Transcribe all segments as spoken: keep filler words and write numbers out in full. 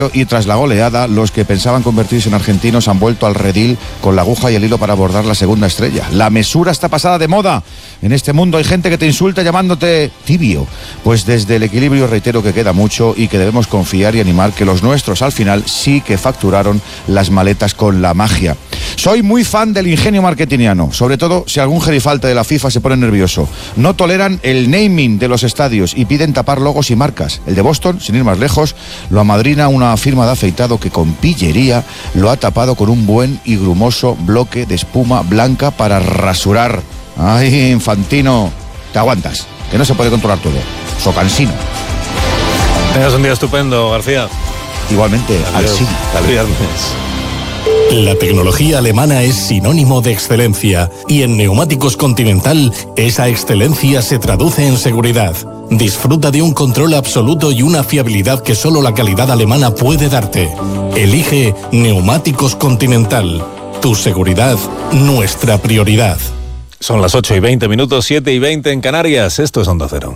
Y tras la goleada, los que pensaban convertirse en argentinos han vuelto al redil con la aguja y el hilo para abordar la segunda estrella. La mesura está pasada de moda. En este mundo hay gente que te insulta llamándote tibio. Pues desde el equilibrio reitero que queda mucho y que debemos confiar y animar que los nuestros al final sí que facturaron las maletas con la magia. Soy muy fan del ingenio marketingiano, sobre todo si algún gerifalte de la FIFA se pone nervioso. No toleran el naming de los estadios y piden tapar logos y marcas. El de Boston, sin ir más lejos, lo amadrina una firma de afeitado que con pillería lo ha tapado con un buen y grumoso bloque de espuma blanca para rasurar. ¡Ay, Infantino! Te aguantas, que no se puede controlar todo. Socansino. Tengas un día estupendo, García. Igualmente, al sí. Al viernes. La tecnología alemana es sinónimo de excelencia y en Neumáticos Continental esa excelencia se traduce en seguridad. Disfruta de un control absoluto y una fiabilidad que solo la calidad alemana puede darte. Elige Neumáticos Continental. Tu seguridad, nuestra prioridad. Son las ocho y veinte minutos, siete y veinte en Canarias. Esto es Onda Cero.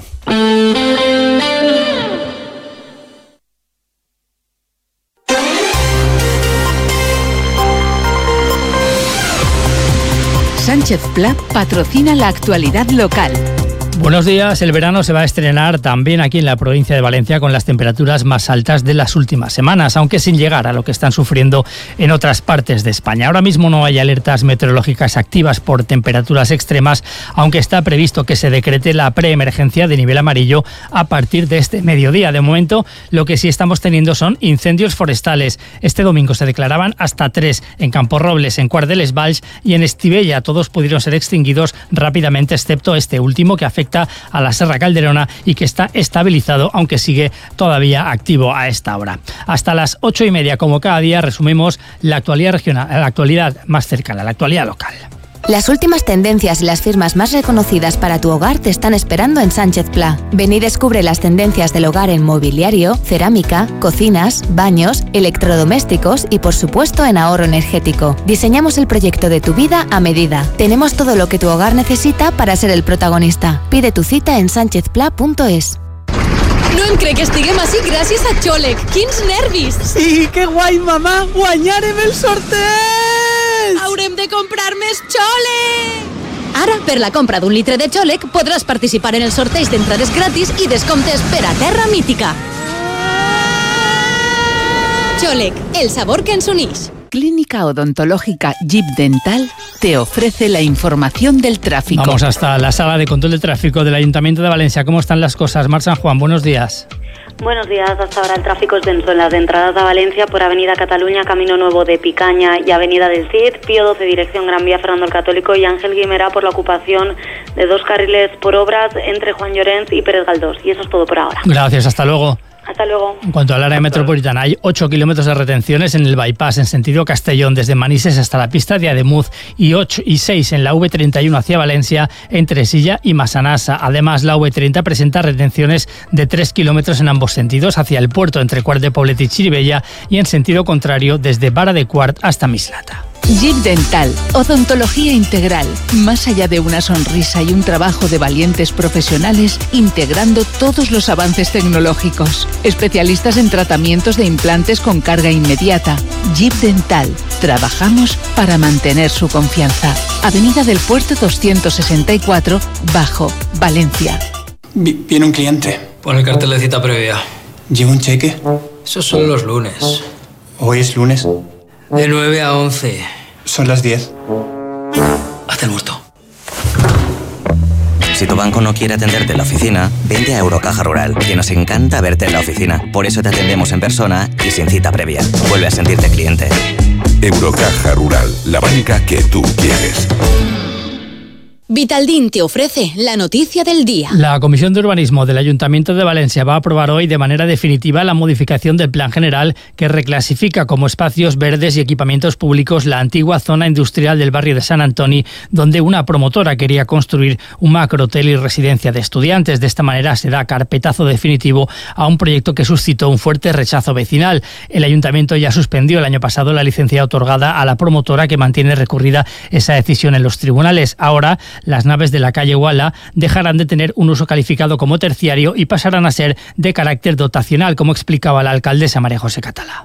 Sánchez Pla patrocina la actualidad local. Buenos días. El verano se va a estrenar también aquí en la provincia de Valencia con las temperaturas más altas de las últimas semanas, aunque sin llegar a lo que están sufriendo en otras partes de España. Ahora mismo no hay alertas meteorológicas activas por temperaturas extremas, aunque está previsto que se decrete la preemergencia de nivel amarillo a partir de este mediodía. De momento, lo que sí estamos teniendo son incendios forestales. Este domingo se declaraban hasta tres en Camporrobles, en Quart de les Valls y en Estivella. Todos pudieron ser extinguidos rápidamente, excepto este último que afecta a la Serra Calderona y que está estabilizado, aunque sigue todavía activo a esta hora. Hasta las ocho y media, como cada día, resumimos la actualidad regional, la actualidad más cercana, la actualidad local. Las últimas tendencias y las firmas más reconocidas para tu hogar te están esperando en Sánchez Pla. Ven y descubre las tendencias del hogar en mobiliario, cerámica, cocinas, baños, electrodomésticos y por supuesto en ahorro energético. Diseñamos el proyecto de tu vida a medida. Tenemos todo lo que tu hogar necesita para ser el protagonista. Pide tu cita en sánchez pla punto es. No em crec que estiguem així gràcies a Xòlec. Quins nervis! Sí, que guai, mamà! Guanyarem el sorteig! Haurem de comprar més Xòlec! Ara, per la compra d'un litre de Xòlec, podràs participar en el sorteig d'entrades gratis i descomptes per a Terra Mítica. Xòlec, el sabor que ens unix. Clínica Odontológica Jeep Dental te ofrece la información del tráfico. Vamos hasta la sala de control de tráfico del Ayuntamiento de Valencia. ¿Cómo están las cosas? Mar San Juan, buenos días. Buenos días. Hasta ahora el tráfico es denso en las entradas a Valencia por Avenida Cataluña, Camino Nuevo de Picaña y Avenida del Cid, Pío doce, dirección Gran Vía Fernando el Católico y Ángel Guimerá por la ocupación de dos carriles por obras entre Juan Llorens y Pérez Galdós. Y eso es todo por ahora. Gracias, hasta luego. Hasta luego. En cuanto al área metropolitana, hay ocho kilómetros de retenciones en el bypass en sentido Castellón, desde Manises hasta la pista de Ademuz, y ocho y seis en la V treinta y uno hacia Valencia, entre Silla y Massanassa. Además, la V treinta presenta retenciones de tres kilómetros en ambos sentidos, hacia el puerto entre Quart de Poblet y Chirivella, y en sentido contrario, desde Vara de Quart hasta Mislata. Jeep Dental, odontología integral, más allá de una sonrisa y un trabajo de valientes profesionales, integrando todos los avances tecnológicos. Especialistas en tratamientos de implantes con carga inmediata. Jeep Dental, trabajamos para mantener su confianza. Avenida del Puerto doscientos sesenta y cuatro, Bajo, Valencia. Viene un cliente. Pon el cartel de cita previa. ¿Lleva un cheque? Esos son los lunes. ¿Hoy es lunes? De nueve a once. Son las diez. Haz el muerto. Si tu banco no quiere atenderte en la oficina, vente a Eurocaja Rural, que nos encanta verte en la oficina. Por eso te atendemos en persona y sin cita previa. Vuelve a sentirte cliente. Eurocaja Rural, la banca que tú quieres. Vitaldin te ofrece la noticia del día. La Comisión de Urbanismo del Ayuntamiento de Valencia va a aprobar hoy de manera definitiva la modificación del Plan General que reclasifica como espacios verdes y equipamientos públicos la antigua zona industrial del barrio de Sant Antoni, donde una promotora quería construir un macrohotel y residencia de estudiantes. De esta manera se da carpetazo definitivo a un proyecto que suscitó un fuerte rechazo vecinal. El Ayuntamiento ya suspendió el año pasado la licencia otorgada a la promotora, que mantiene recurrida esa decisión en los tribunales. Ahora las naves de la calle Guala dejarán de tener un uso calificado como terciario y pasarán a ser de carácter dotacional, como explicaba la alcaldesa María José Catalá.